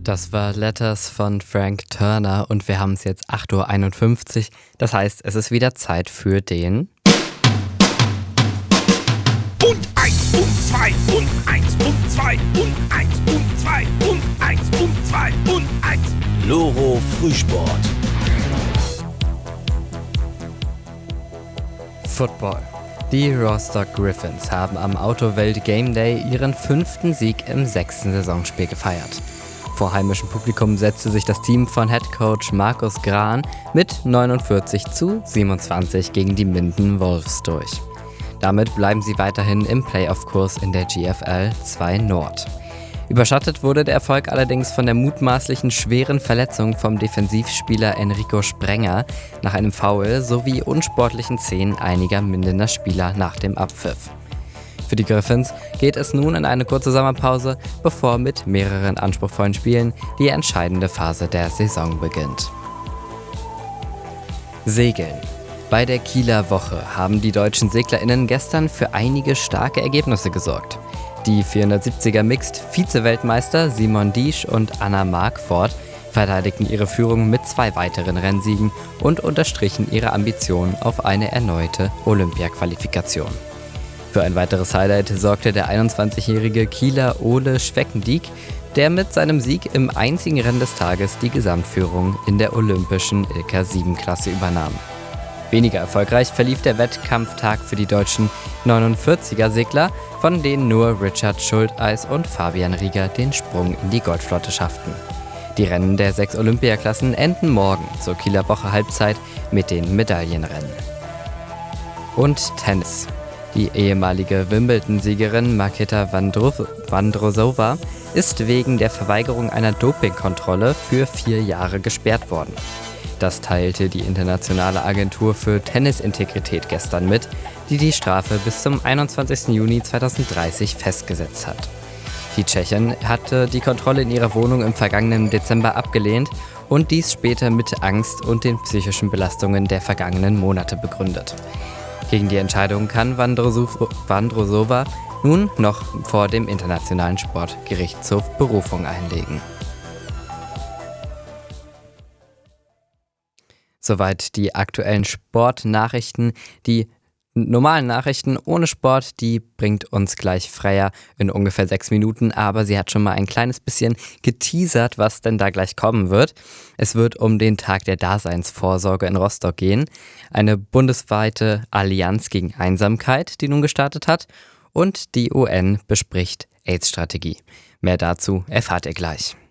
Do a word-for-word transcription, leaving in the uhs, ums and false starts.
Das war Letters von Frank Turner und wir haben es jetzt acht Uhr einundfünfzig. Das heißt, es ist wieder Zeit für den... Und eins und zwei und eins und zwei und eins und zwei und eins und zwei und eins. Loro Frühsport. Football. Die Rostock Griffins haben am Autowelt Game Day ihren fünften Sieg im sechsten Saisonspiel gefeiert. Vor heimischem Publikum setzte sich das Team von Headcoach Markus Grahn mit neunundvierzig zu siebenundzwanzig gegen die Minden Wolves durch. Damit bleiben sie weiterhin im Playoff-Kurs in der G F L zwei Nord. Überschattet wurde der Erfolg allerdings von der mutmaßlichen schweren Verletzung vom Defensivspieler Enrico Sprenger nach einem Foul sowie unsportlichen Szenen einiger Mindener Spieler nach dem Abpfiff. Für die Griffins geht es nun in eine kurze Sommerpause, bevor mit mehreren anspruchsvollen Spielen die entscheidende Phase der Saison beginnt. Segeln. Bei der Kieler Woche haben die deutschen SeglerInnen gestern für einige starke Ergebnisse gesorgt. Die vierhundertsiebziger Mixed-Vize-Weltmeister Simon Diesch und Anna Markford verteidigten ihre Führung mit zwei weiteren Rennsiegen und unterstrichen ihre Ambitionen auf eine erneute Olympia-Qualifikation. Für ein weiteres Highlight sorgte der einundzwanzigjährige Kieler Ole Schweckendiek, der mit seinem Sieg im einzigen Rennen des Tages die Gesamtführung in der olympischen I K sieben Klasse übernahm. Weniger erfolgreich verlief der Wettkampftag für die deutschen neunundvierziger Segler, von denen nur Richard Schulteis und Fabian Rieger den Sprung in die Goldflotte schafften. Die Rennen der sechs Olympiaklassen enden morgen zur Kieler Woche Halbzeit mit den Medaillenrennen. Und Tennis. Die ehemalige Wimbledon-Siegerin Marketa Vandro- Vandrosova ist wegen der Verweigerung einer Dopingkontrolle für vier Jahre gesperrt worden. Das teilte die Internationale Agentur für Tennisintegrität gestern mit, die die Strafe bis zum einundzwanzigsten Juni zweitausenddreißig festgesetzt hat. Die Tschechin hatte die Kontrolle in ihrer Wohnung im vergangenen Dezember abgelehnt und dies später mit Angst und den psychischen Belastungen der vergangenen Monate begründet. Gegen die Entscheidung kann Vandrosova nun noch vor dem Internationalen Sportgerichtshof Berufung einlegen. Soweit die aktuellen Sportnachrichten. Die normalen Nachrichten ohne Sport, die bringt uns gleich Freya in ungefähr sechs Minuten, aber sie hat schon mal ein kleines bisschen geteasert, was denn da gleich kommen wird. Es wird um den Tag der Daseinsvorsorge in Rostock gehen, eine bundesweite Allianz gegen Einsamkeit, die nun gestartet hat, und die U N bespricht AIDS-Strategie. Mehr dazu erfahrt ihr gleich.